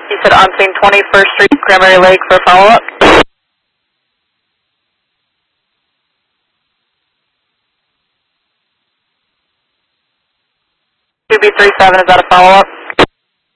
You said on scene 21st Street, Cranberry Lake for follow-up? 2B37, is that a follow-up?